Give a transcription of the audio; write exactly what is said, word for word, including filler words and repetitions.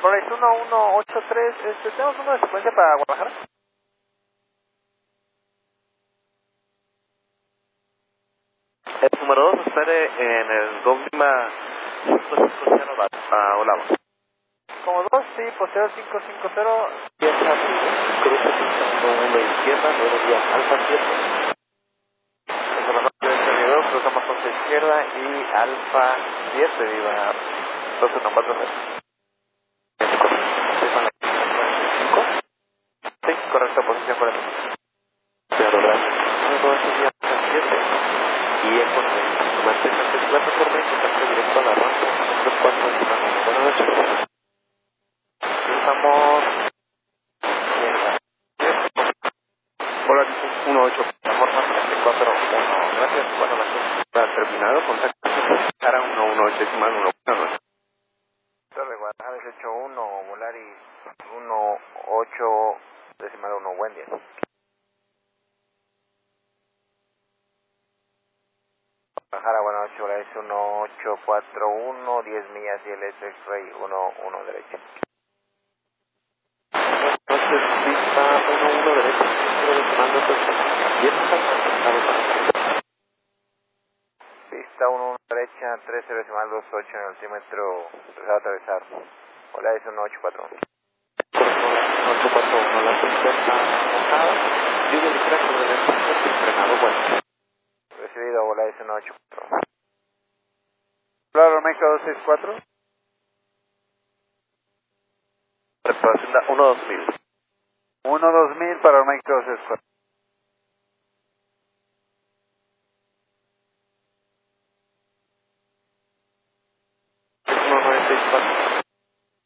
Volaris uno uno ocho tres, este, ¿tenemos número de secuencia para Guadalajara? El número dos espere en el Dogma cinco cinco cero a Olavo. Como dos, sí, posterior cinco cinco cero. Izquierda, cruce uno uno izquierda, nueve días alfa siete. Información del servidor, cruzamos costa izquierda y alfa siete, viva doce uno cuatro cero. Sí, correcto, posición cuarenta. Claro, gracias. nueve días alfa siete. Y el corte, manténgase en plataforma y contacto directo a la rampa dos cuatro uno. Buenas noches. Cruzamos Volaris uno ocho, plataforma treinta y cuatro uno. Gracias, buenas noches. Para terminado, contacto para uno uno ocho decimal uno. Buenas noches. Torre Guadalajara dieciocho uno, Volaris uno ocho decimal uno, buen día. Guadalajara, buenas noches, Volaris uno ocho cuatro uno, diez millas y el X-Ray uno uno derecha. Entonces, pista uno uno derecha, centro decimal dos ocho. Y está contactado para Pista uno uno derecha, trece decimal dos ocho en el altímetro, empezado a atravesar. Volaris uno ocho cuatro uno. ocho cuatro uno, la pista está mojada. Lluvia ligera sobre el espacio sin frenado bueno. Recibido, Volaris uno ocho cuatro uno. Claro, México dos seis cuatro. Preparación uno dos mil. uno dos mil para México dos seis cuatro.